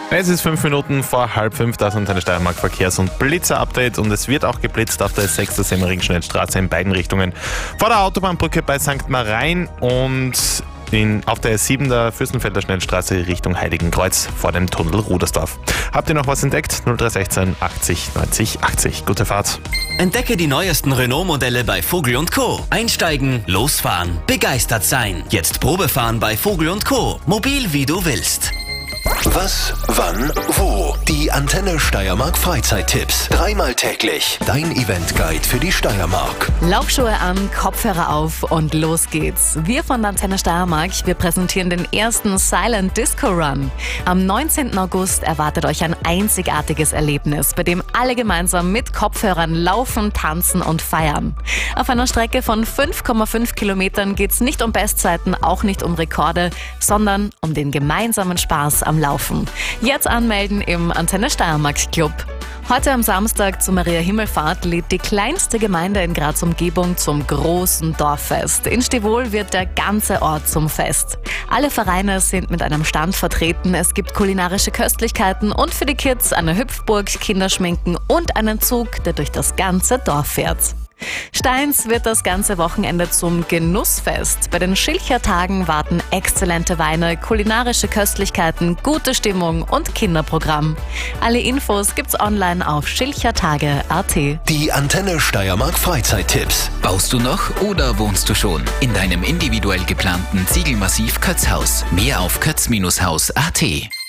Es ist 5 Minuten vor 4:30, das ist eine Steiermark Verkehrs- und Blitzer-Update und es wird auch geblitzt auf der 6. Semmering-Schnellstraße in beiden Richtungen. Vor der Autobahnbrücke bei St. Marien und auf der S7 der Fürstenfelder Schnellstraße Richtung Heiligenkreuz vor dem Tunnel Rudersdorf. Habt ihr noch was entdeckt? 0316 80 90 80. Gute Fahrt. Entdecke die neuesten Renault-Modelle bei Vogel & Co. Einsteigen, losfahren, begeistert sein. Jetzt Probefahren bei Vogel & Co. Mobil wie du willst. Was, wann, wo? Die Antenne Steiermark Freizeittipps. Dreimal täglich. Dein Eventguide für die Steiermark. Laufschuhe an, Kopfhörer auf und los geht's. Wir von der Antenne Steiermark, wir präsentieren den ersten Silent Disco Run. Am 19. August erwartet euch ein einzigartiges Erlebnis, bei dem alle gemeinsam mit Kopfhörern laufen, tanzen und feiern. Auf einer Strecke von 5,5 Kilometern geht's nicht um Bestzeiten, auch nicht um Rekorde, sondern um den gemeinsamen Spaß am Laufen. Jetzt anmelden im Antenne Steiermark Club. Heute am Samstag zur Maria Himmelfahrt lädt die kleinste Gemeinde in Graz Umgebung zum großen Dorffest. In Stivol wird der ganze Ort zum Fest. Alle Vereine sind mit einem Stand vertreten. Es gibt kulinarische Köstlichkeiten und für die Kids eine Hüpfburg, Kinderschminken und einen Zug, der durch das ganze Dorf fährt. Steins wird das ganze Wochenende zum Genussfest. Bei den Schilcher-Tagen warten exzellente Weine, kulinarische Köstlichkeiten, gute Stimmung und Kinderprogramm. Alle Infos gibt's online auf schilchertage.at. Die Antenne Steiermark Freizeittipps. Baust du noch oder wohnst du schon in deinem individuell geplanten Ziegelmassiv Kötzhaus? Mehr auf kötz-haus.at.